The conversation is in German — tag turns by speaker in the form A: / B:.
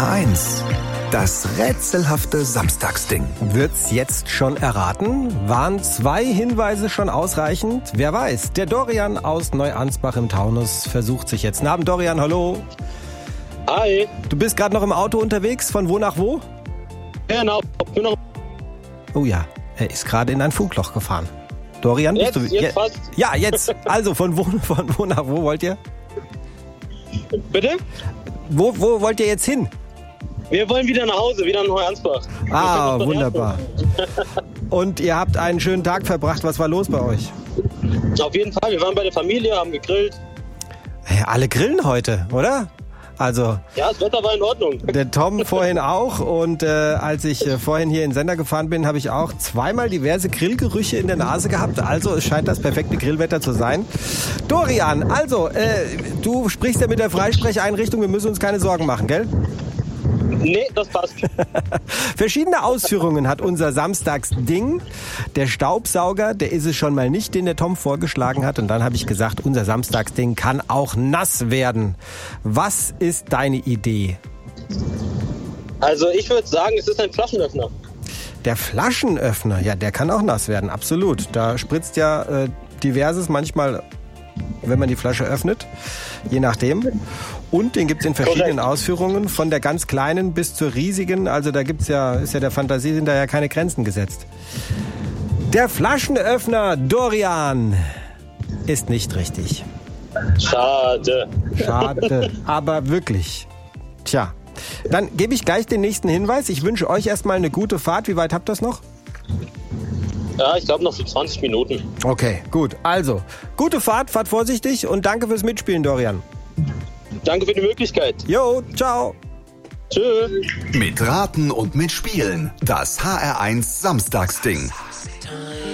A: HR1, das rätselhafte Samstagsding.
B: Wird's jetzt schon erraten? Waren 2 Hinweise schon ausreichend? Wer weiß, der Dorian aus Neuansbach im Taunus versucht sich jetzt. Guten Abend, Dorian, hallo.
C: Hi.
B: Du bist gerade noch im Auto unterwegs, von wo nach wo?
C: Genau.
B: Oh ja, er ist gerade in ein Funkloch gefahren. Dorian, bist
C: Jetzt,
B: du...
C: jetzt fast.
B: Ja, jetzt. Also, von wo nach wo wollt ihr?
C: Bitte?
B: Wo wollt ihr jetzt hin?
C: Wir wollen wieder nach Hause, wieder in Neuansbach.
B: Ah, wunderbar. Und ihr habt einen schönen Tag verbracht. Was war los bei euch?
C: Auf jeden Fall, wir waren bei der Familie, haben gegrillt.
B: Ja, alle grillen heute, oder? Also,
C: Ja, das Wetter war in Ordnung.
B: der Tom vorhin auch. Und als ich vorhin hier in den Sender gefahren bin, habe ich auch zweimal diverse Grillgerüche in der Nase gehabt. Also, es scheint das perfekte Grillwetter zu sein. Dorian, also, du sprichst ja mit der Freisprecheinrichtung. Wir müssen uns keine Sorgen machen, gell?
C: Nee, das passt.
B: Verschiedene Ausführungen hat unser Samstagsding. Der Staubsauger, der ist es schon mal nicht, den der Tom vorgeschlagen hat. Und dann habe ich gesagt, unser Samstagsding kann auch nass werden. Was ist deine Idee?
C: Also ich würde sagen, es ist ein Flaschenöffner.
B: Der Flaschenöffner, ja, der kann auch nass werden, absolut. Da spritzt ja diverses manchmal, wenn man die Flasche öffnet, je nachdem. Und den gibt's in verschiedenen Ausführungen, von der ganz kleinen bis zur riesigen. Also da ist ja der Fantasie sind da ja keine Grenzen gesetzt. Der Flaschenöffner, Dorian, ist nicht richtig.
C: Schade.
B: Schade, aber wirklich. Tja, dann gebe ich gleich den nächsten Hinweis. Ich wünsche euch erstmal eine gute Fahrt. Wie weit habt ihr das noch?
C: Ja, ich glaube noch so 20 Minuten.
B: Okay, gut. Also, gute Fahrt, fahrt vorsichtig und danke fürs Mitspielen, Dorian.
C: Danke für die Möglichkeit.
B: Jo, ciao.
C: Tschö.
A: Mit Raten und mit Spielen, das HR1 Samstagsding.